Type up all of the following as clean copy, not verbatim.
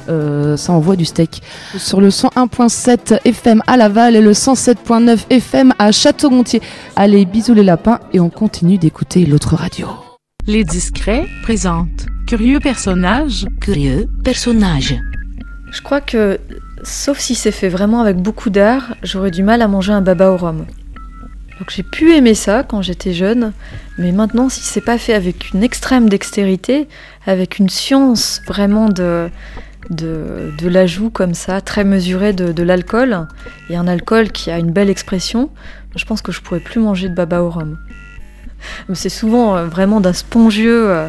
ça envoie du steak. Sur le 101.7 FM à Laval et le 107.9 FM à Château-Gontier. Allez, bisous les lapins et on continue d'écouter l'autre radio. Les Discrets présentent Curieux Personnages. Curieux Personnages. Je crois que, sauf si c'est fait vraiment avec beaucoup d'art, j'aurais du mal à manger un baba au rhum. Donc j'ai pu aimer ça quand j'étais jeune, mais maintenant si c'est pas fait avec une extrême dextérité, avec une science vraiment de l'ajout comme ça, très mesuré de l'alcool, et un alcool qui a une belle expression, je pense que je pourrais plus manger de baba au rhum. C'est souvent vraiment d'un spongieux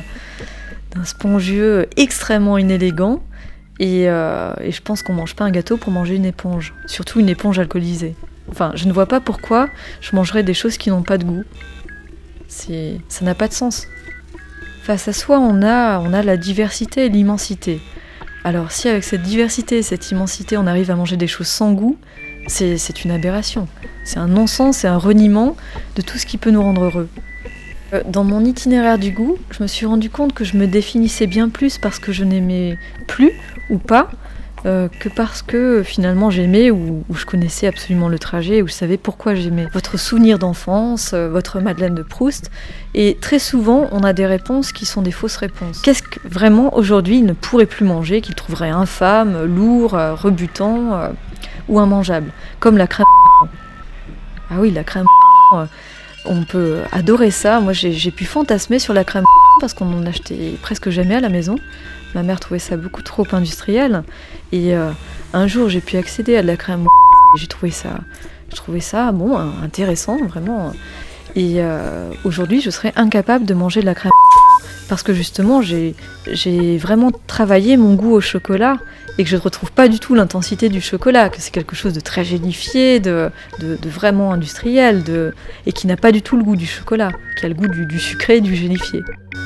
extrêmement inélégant, et je pense qu'on mange pas un gâteau pour manger une éponge, surtout une éponge alcoolisée. Enfin, je ne vois pas pourquoi je mangerais des choses qui n'ont pas de goût. Ça n'a pas de sens. Face à soi, on a la diversité et l'immensité. Alors si avec cette diversité et cette immensité, on arrive à manger des choses sans goût, c'est une aberration. C'est un non-sens, c'est un reniement de tout ce qui peut nous rendre heureux. Dans mon itinéraire du goût, je me suis rendu compte que je me définissais bien plus parce que je n'aimais plus ou pas, que parce que finalement j'aimais ou je connaissais absolument le trajet, ou je savais pourquoi j'aimais. Votre souvenir d'enfance, votre Madeleine de Proust, et très souvent on a des réponses qui sont des fausses réponses. Qu'est-ce que vraiment aujourd'hui il ne pourrait plus manger, qu'il trouverait infâme, lourd, rebutant ou immangeable, comme la crème. Ah oui, la crème. On peut adorer ça. Moi j'ai pu fantasmer sur la crème parce qu'on en achetait presque jamais à la maison. Ma mère trouvait ça beaucoup trop industriel. Et un jour, j'ai pu accéder à de la crème. Je trouvais ça bon, intéressant, vraiment. Et aujourd'hui, je serais incapable de manger de la crème. Parce que justement, j'ai vraiment travaillé mon goût au chocolat et que je ne retrouve pas du tout l'intensité du chocolat, que c'est quelque chose de très gélifié, de vraiment industriel, et qui n'a pas du tout le goût du chocolat, qui a le goût du sucré et du gélifié.